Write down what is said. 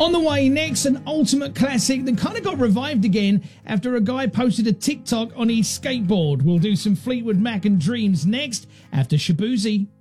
On the way next, an ultimate classic that kind of got revived again after a guy posted a TikTok on his skateboard. We'll do some Fleetwood Mac and Dreams next after Shaboozey.